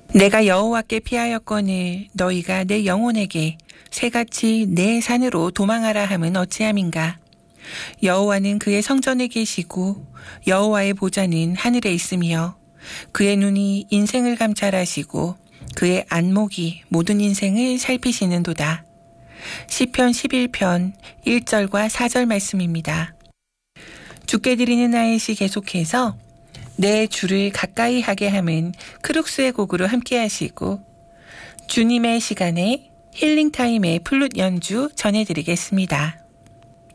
내가 여호와께 피하였거늘 너희가 내 영혼에게 새같이 내 산으로 도망하라 함은 어찌함인가. 여호와는 그의 성전에 계시고 여호와의 보좌는 하늘에 있으며 그의 눈이 인생을 감찰하시고 그의 안목이 모든 인생을 살피시는도다. 시편 11편 1절과 4절 말씀입니다. 주께 드리는 나잇이 계속해서 내 주를 가까이 하게 함은 크룩스의 곡으로 함께 하시고 주님의 시간에 힐링타임의 플룻 연주 전해드리겠습니다.